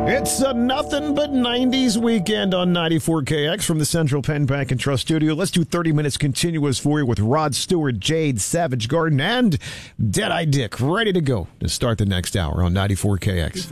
It's a nothing but 90s weekend on 94KX from the Central Penn Bank and Trust Studio. Let's do 30 minutes continuous for you with Rod Stewart, Jade, Savage Garden, and Deadeye Dick ready to go to start the next hour on 94KX.